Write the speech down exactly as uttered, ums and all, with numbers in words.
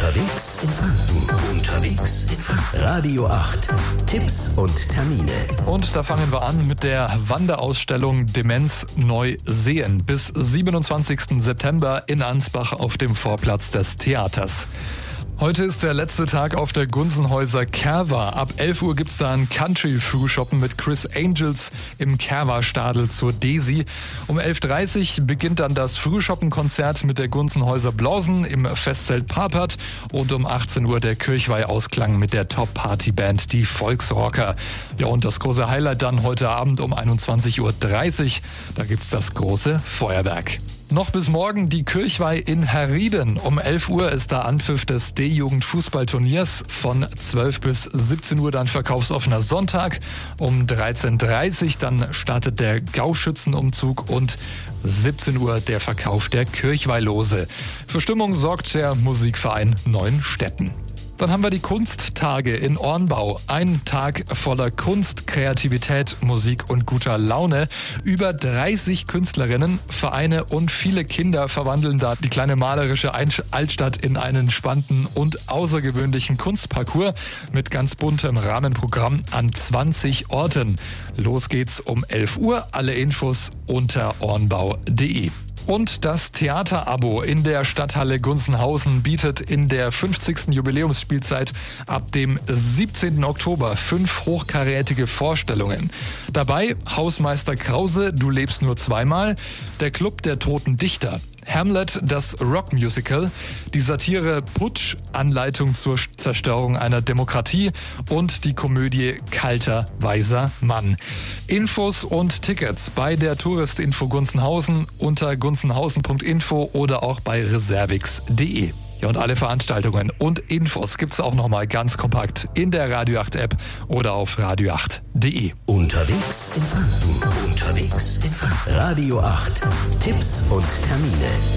Unterwegs in Franken. Unterwegs in Franken. Radio acht. Tipps und Termine. Und da fangen wir an mit der Wanderausstellung Demenz neu sehen. Bis siebenundzwanzigsten September in Ansbach auf dem Vorplatz des Theaters. Heute ist der letzte Tag auf der Gunzenhäuser Kerwa. Ab elf Uhr gibt's da ein Country-Frühshoppen mit Chris Angels im Kerwa-Stadel zur Desi. Um elf Uhr dreißig beginnt dann das Frühshoppen-Konzert mit der Gunzenhäuser Blosen im Festzelt Papert und um achtzehn Uhr der Kirchweih-Ausklang mit der Top-Party-Band Die Volksrocker. Ja, und das große Highlight dann heute Abend um einundzwanzig Uhr dreißig. Da gibt's das große Feuerwerk. Noch bis morgen die Kirchweih in Herrieden. Um elf Uhr ist da Anpfiff des D-Jugend-Fußballturniers. Von zwölf bis siebzehn Uhr dann verkaufsoffener Sonntag. Um dreizehn Uhr dreißig dann startet der Gauschützenumzug und siebzehn Uhr der Verkauf der Kirchweih-Lose. Für Stimmung sorgt der Musikverein Neunstetten. Dann haben wir die Kunsttage in Ornbau. Ein Tag voller Kunst, Kreativität, Musik und guter Laune. Über dreißig Künstlerinnen, Vereine und viele Kinder verwandeln da die kleine malerische Altstadt in einen spannenden und außergewöhnlichen Kunstparcours mit ganz buntem Rahmenprogramm an zwanzig Orten. Los geht's um elf Uhr. Alle Infos unter ornbau punkt de. Und das Theaterabo in der Stadthalle Gunzenhausen bietet in der fünfzigsten Jubiläumsspielzeit ab dem siebzehnten Oktober fünf hochkarätige Vorstellungen. Dabei Hausmeister Krause, Du lebst nur zweimal, der Club der Toten Dichter, Hamlet, das Rockmusical, die Satire Putsch, Anleitung zur Zerstörung einer Demokratie und die Komödie Kalter, weiser Mann. Infos und Tickets bei der Touristinfo Gunzenhausen unter gunzenhausen punkt info oder auch bei reservix punkt de. Ja, und alle Veranstaltungen und Infos gibt's auch nochmal ganz kompakt in der Radio acht App oder auf radio acht punkt de. Unterwegs in Franken. Unterwegs in Franken. Radio acht. Tipps und Termine.